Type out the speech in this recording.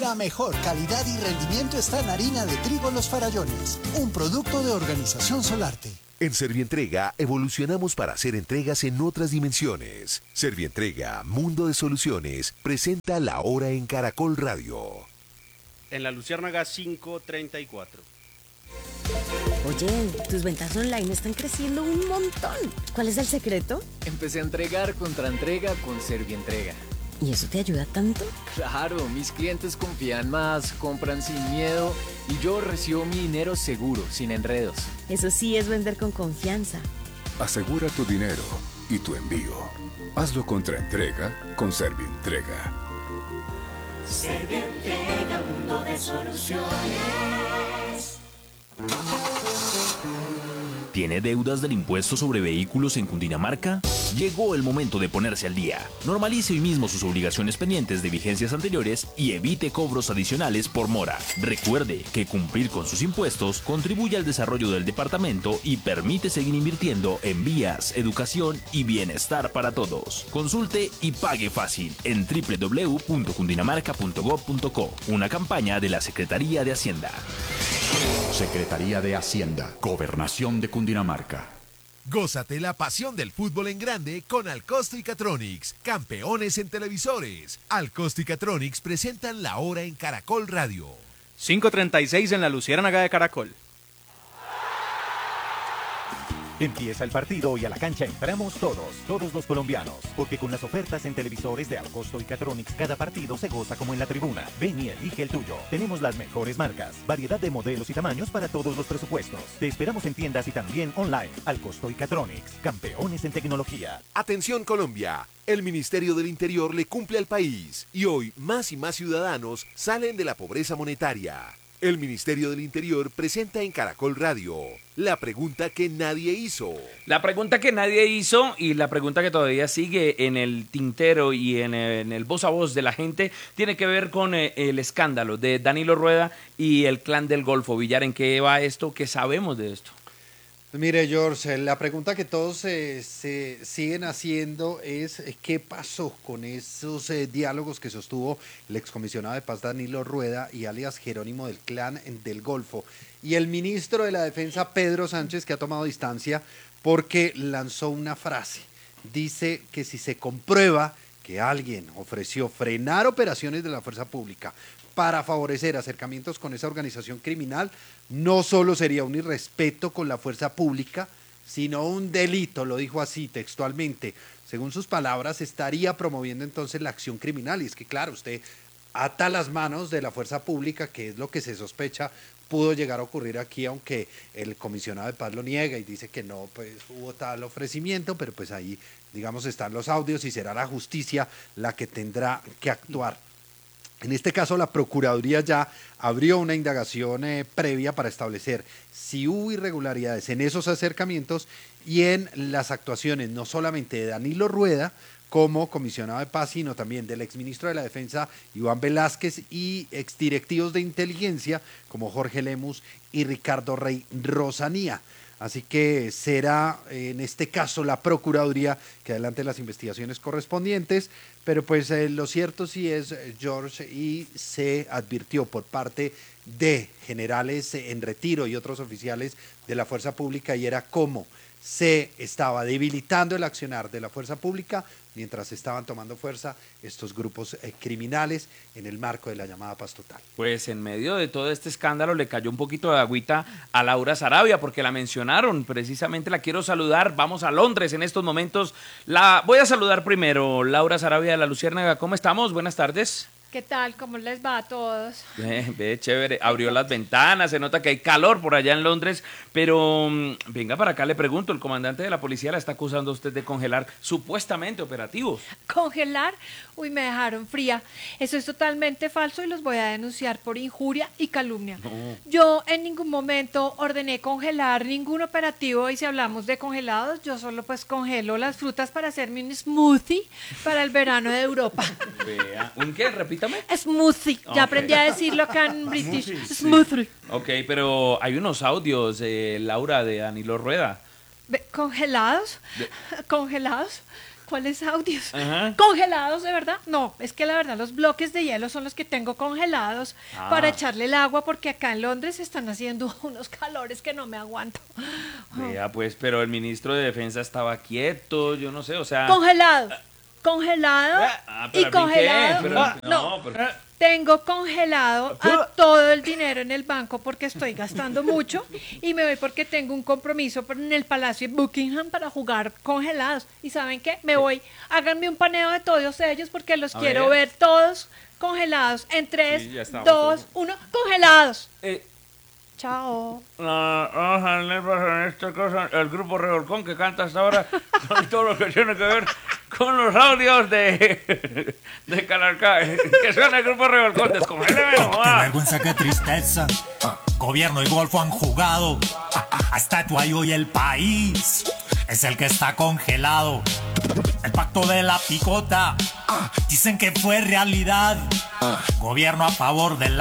La mejor calidad y rendimiento está en harina de trigo Los Farallones, un producto de Organización Solarte. En Servientrega evolucionamos para hacer entregas en otras dimensiones. Servientrega, Mundo de Soluciones, presenta La Hora en Caracol Radio. En La Luciérnaga 534. Oye, tus ventas online están creciendo un montón. ¿Cuál es el secreto? Empecé a entregar contra entrega con Servientrega. ¿Y eso te ayuda tanto? Claro, mis clientes confían más, compran sin miedo y yo recibo mi dinero seguro, sin enredos. Eso sí es vender con confianza. Asegura tu dinero y tu envío. Hazlo contra entrega con Servientrega. Servientrega, mundo de soluciones. ¿Tiene deudas del impuesto sobre vehículos en Cundinamarca? Llegó el momento de ponerse al día. Normalice hoy mismo sus obligaciones pendientes de vigencias anteriores y evite cobros adicionales por mora. Recuerde que cumplir con sus impuestos contribuye al desarrollo del departamento y permite seguir invirtiendo en vías, educación y bienestar para todos. Consulte y pague fácil en www.cundinamarca.gov.co. Una campaña de la Secretaría de Hacienda. Secretaría de Hacienda, Gobernación de Cundinamarca. Gózate la pasión del fútbol en grande con Alcosto y Catronics, campeones en televisores. Alcosto y Catronics presentan La Hora en Caracol Radio. 5:36 en La Luciérnaga de Caracol. Empieza el partido y a la cancha entramos todos los colombianos, porque con las ofertas en televisores de Alcosto y Catronics cada partido se goza como en la tribuna. Ven y elige el tuyo. Tenemos las mejores marcas, variedad de modelos y tamaños para todos los presupuestos. Te esperamos en tiendas y también online. Alcosto y Catronics, campeones en tecnología. Atención Colombia, el Ministerio del Interior le cumple al país y hoy más y más ciudadanos salen de la pobreza monetaria. El Ministerio del Interior presenta en Caracol Radio la pregunta que nadie hizo. La pregunta que nadie hizo y la pregunta que todavía sigue en el tintero y en el voz a voz de la gente tiene que ver con el escándalo de Danilo Rueda y el clan del Golfo. Villar, ¿en qué va esto? ¿Qué sabemos de esto? Mire, George, la pregunta que todos se siguen haciendo es ¿qué pasó con esos diálogos que sostuvo el excomisionado de paz Danilo Rueda y alias Jerónimo del Clan del Golfo? Y el ministro de la Defensa, Pedro Sánchez, que ha tomado distancia porque lanzó una frase. Dice que si se comprueba que alguien ofreció frenar operaciones de la fuerza pública para favorecer acercamientos con esa organización criminal, no solo sería un irrespeto con la fuerza pública, sino un delito, lo dijo así textualmente. Según sus palabras, estaría promoviendo entonces la acción criminal. Y es que, claro, usted ata las manos de la fuerza pública, que es lo que se sospecha pudo llegar a ocurrir aquí, aunque el comisionado de paz lo niega y dice que no, pues hubo tal ofrecimiento, pero pues ahí, digamos, están los audios y será la justicia la que tendrá que actuar. En este caso, la Procuraduría ya abrió una indagación previa para establecer si hubo irregularidades en esos acercamientos y en las actuaciones no solamente de Danilo Rueda como comisionado de paz, sino también del exministro de la Defensa, Iván Velázquez, y exdirectivos de inteligencia como Jorge Lemus y Ricardo Rey Rosanía. Así que será en este caso la Procuraduría que adelante las investigaciones correspondientes, pero pues lo cierto sí es, George, y se advirtió por parte de generales en retiro y otros oficiales de la fuerza pública, y era cómo se estaba debilitando el accionar de la fuerza pública mientras estaban tomando fuerza estos grupos criminales en el marco de la llamada paz total. Pues en medio de todo este escándalo le cayó un poquito de agüita a Laura Sarabia porque la mencionaron, precisamente la quiero saludar, vamos a Londres en estos momentos. La voy a saludar primero, Laura Sarabia de La Luciérnaga, ¿cómo estamos? Buenas tardes. ¿Qué tal? ¿Cómo les va a todos? Ve, chévere, abrió las ventanas, se nota que hay calor por allá en Londres, pero venga para acá, le pregunto, el comandante de la policía la está acusando a usted de congelar supuestamente operativos. ¿Congelar? Uy, me dejaron fría. Eso es totalmente falso y los voy a denunciar por injuria y calumnia. No. Yo en ningún momento ordené congelar ningún operativo y si hablamos de congelados, yo solo pues congelo las frutas para hacerme un smoothie para el verano de Europa. Vea, ¿un qué? Repítame. Smoothie. Ya okay. Aprendí a decirlo acá en British. Smoothie. Ok, pero hay unos audios, Laura, de Danilo Rueda. ¿Congelados? ¿Congelados? ¿Cuáles audios? Ajá. ¿Congelados de verdad? No, es que la verdad los bloques de hielo son los que tengo congelados para echarle el agua porque acá en Londres están haciendo unos calores que no me aguanto. Vea, pues, pero el ministro de Defensa estaba quieto, yo no sé, o sea... Congelado. Congelado pero y al fin, congelado. ¿qué? Pero- No, pero- tengo congelado a todo el dinero en el banco porque estoy gastando mucho y me voy porque tengo un compromiso en el Palacio de Buckingham para jugar congelados. ¿Y saben qué? Me voy, háganme un paneo de todos ellos porque los A quiero ver todos congelados en 3, ya estamos 2, 1, congelados. Eh, Chao. Vamos a tener en esta cosa el grupo Revolcón que canta hasta ahora con todo lo que tiene que ver con los audios de Calarcá. Que suena el grupo Revolcón, descongéleme Qué nomás. vergüenza, qué tristeza. Gobierno y Golfo han jugado. Hasta tú y hoy el país es el que está congelado. El pacto de la picota dicen que fue realidad. Gobierno a favor de la